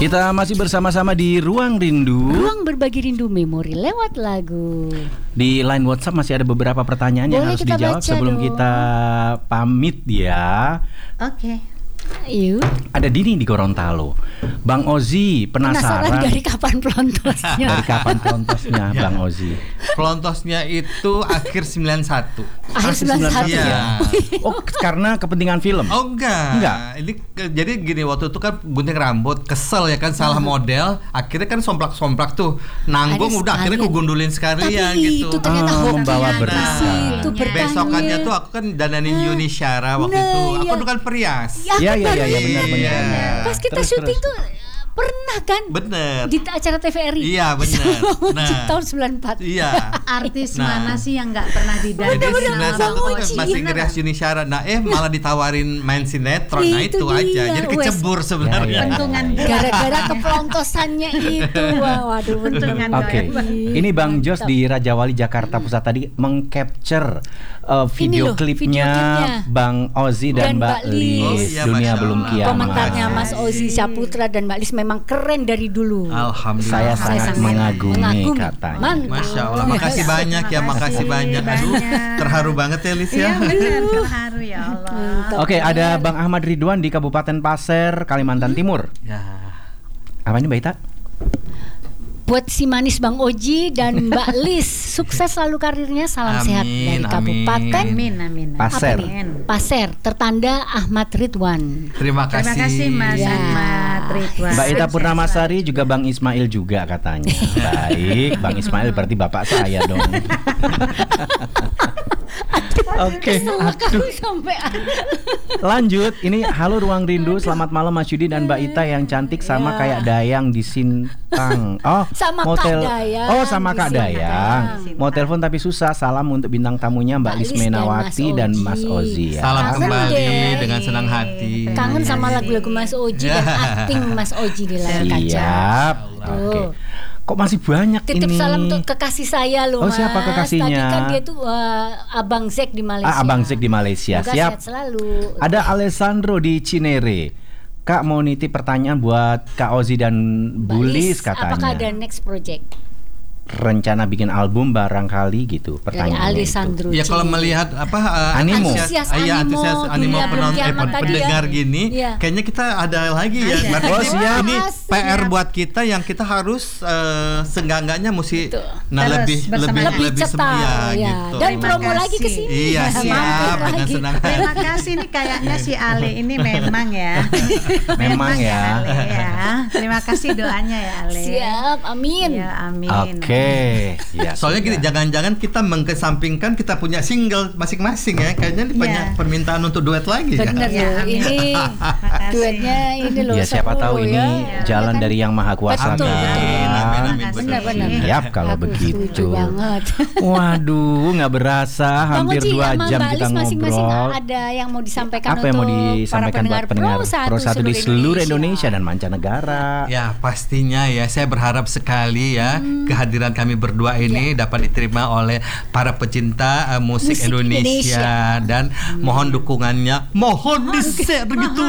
Kita masih bersama-sama di Ruang Rindu. Ruang berbagi rindu memori lewat lagu. Di line WhatsApp masih ada beberapa pertanyaan yang Boleh harus kita dijawab baca sebelum dong. kita pamit ya. Oke. Yuk. Ada Dini di Gorontalo. Bang Ozi penasaran dari kapan pelontosnya? dari kapan pelontosnya Bang Ozi? Pelontosnya itu akhir 91. Akhir 91 Iya. ya. Oh, karena kepentingan film. Oh enggak. Enggak. Ini jadi gini, waktu itu kan gunting rambut, kesel ya kan, salah model, akhirnya kan somplak-somplak tuh. Nanggung Ada udah akhirnya sekalian. kugundulin sekalian Tapi gitu. itu ternyata hoki membawa yang berkah. di situ berkahnya. Besokannya tuh aku kan dananin Yuni Syara waktu Nah, itu. Aku iya. dulu kan perias. Iya benar Iya. Pas kita Terus, syuting terus. tuh pernah kan? Bener. Di acara TVRI. Iya, bener. Nah. Tahun 94. Iya. Artis Nah. mana sih yang nggak pernah didanain? Jadi Bener-bener 91 Bang kan Oji. masih ngerias Yuni Syara. Nah malah ditawarin main sinetron. Nah Itu itu aja. dia, Jadi kecebur sebenarnya. Ya, ya. Pentungan Gara-gara kepelontosannya itu. Waduh, Pentungan Oke, ini Bang Jos di Raja Wali Jakarta Pusat tadi mengcapture video Ini loh, video klipnya. klipnya Bang Ozi dan Mbak Lis. Oh iya, Dunia Masya belum Allah. kiamat. Komentarnya Mas Ozi Saputra dan Mbak Lis memang keren dari dulu. Alhamdulillah. Saya sangat mengagumi katanya. Mantap. Masya Allah, makasih banyak ya, makasih banyak. Aduh, terharu banget ya Lis Iya ya. benar, terharu ya Allah. Mantap. Oke, ada Bang Ahmad Ridwan di Kabupaten Pasir, Kalimantan Timur. Ya. Apa ini Mbak Ita? Buat si manis Bang Oji dan Mbak Lis, sukses selalu karirnya. Salam Amin, sehat dari amin. Kabupaten Amin. Pasir. Amin. Pasir, tertanda Ahmad Ridwan. Terima kasih. Terima kasih Mas Ya. Ahmad Ridwan. Mbak Ita Sukses Purnamasari juga Bang Ismail juga katanya. Baik, Bang Ismail berarti bapak saya dong. Oke, aduh. Sampai Lanjut, ini halo Ruang Rindu, selamat malam Mas Yudi dan Mbak Ita yang cantik sama Ya. kayak Dayang di Sintang. Oh, Sama mau Kak tel- Dayang Oh, sama di Kak Sintang. Dayang. Sintang. Mau telepon tapi susah. Salam untuk bintang tamunya Mbak Lis Menawati dan Mas Ozi ya. Salam Kangen kembali deh. dengan senang hati. kangen sama lagu-lagu Mas Oji dan akting Mas Oji di layar kaca. Siap. Oke. Tuh. Kok masih banyak Titip ini? salam untuk kekasih saya loh, Oh, Mas. siapa kekasihnya? Tadi kan dia tuh Abang Zek di Malaysia. Abang Zek di Malaysia. Semoga Siap. sehat selalu. Ada Alessandro di Cinere. Kak mau nitip pertanyaan buat Kak Ozi dan Bulis katanya. Apakah ada next project Rencana bikin album barangkali gitu. dari Pertanyaannya itu. Alessandro? Ya kalau Cinere? melihat Animo. Antusias iya, animo, antusias animo dunia belum kiamat tadi pendengar ya. gini, Iya. kayaknya kita ada lagi ya. Berarti Oh, ini- siap. ini Siap. PR buat kita yang kita harus seenggak-enggaknya mesti Betul. Terus lebih bersemangat. lebih cetar ya, ya. gitu. Dan Terima promo lagi ke kasih. sini. Iya, siap Mampir dengan lagi. senang hati. Terima kasih nih, kayaknya si Ale ini memang ya. Memang ya. Ale ya. Terima kasih doanya ya Ale. Siap, amin. Ya, amin. Oke. Ya, Soalnya gini, sudah. jangan-jangan kita mengkesampingkan kita punya single masing-masing ya. Kayaknya ini banyak Iya. permintaan untuk duet lagi Bener ya. Ya, loh, amin. ini Makasih. duetnya ini loh. Ya siapa seru tahu ini ya. jalan Kan? dari Yang Maha Kuasa Betul, kan. betul. Amin, betul. Benar-benar. Siap kalau Aku begitu. setuju banget. Waduh, nggak berasa hampir 2 jam kita masing-masing ngobrol. ada yang mau disampaikan Apa yang mau untuk disampaikan buat pendengar Pro 1 di seluruh Indonesia dan mancanegara? Ya pastinya ya, saya berharap sekali ya kehadiran kami berdua ini dapat diterima oleh para pecinta musik Musik Indonesia, dan mohon dukungannya, mohon di-share gitu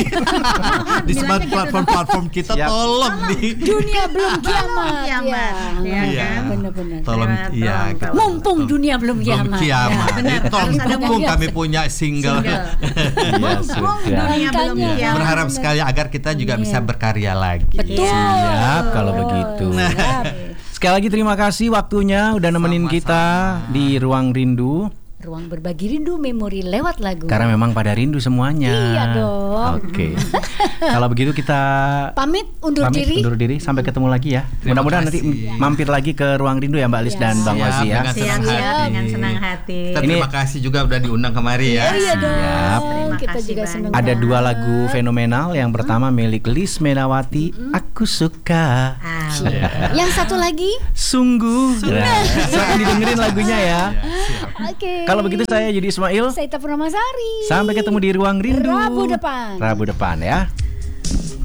di semua platform-platform kita. Siap. Tolong di Dunia belum kiamat. Kiamat, ya Iya. kan? Benar-benar. tolong iya gitu. Mumpung dunia belum Belum kiamat. kiamat. Ya. Jadi tolong Harus ada dukung, mumpung. kami punya single. Ya sudah. Dunia belum Makanya. kiamat. Berharap sekali agar kita juga bisa berkarya lagi. Betul. Siap kalau begitu. Siap. Sekali lagi terima kasih waktunya udah nemenin Sama-sama. kita di Ruang Rindu. Ruang berbagi rindu memori lewat lagu. Karena memang pada rindu semuanya. Iya dong. Oke. Kalau begitu kita Pamit undur diri. undur diri sampai ketemu lagi ya. Terima Mudah-mudahan nanti kasih. mampir lagi ke Ruang Rindu ya Mbak Lis Iya. dan Bang Siap, Wazi ya. dengan senang Siap, hati. dengan senang hati. Terima kasih juga udah diundang kemari ya. Iya dong. Siap. Terima Kita kasih juga banyak. senang. Ada 2 banget. lagu fenomenal. Yang pertama milik Lis Menawati, Aku Suka. Yang satu lagi. Sungguh. Nah, silahkan didengerin lagunya ya. Oke. Kalau begitu saya Yudi Ismail. Saya Ita Purnamasari. Sampai ketemu di Ruang Rindu Rabu depan. Rabu depan ya.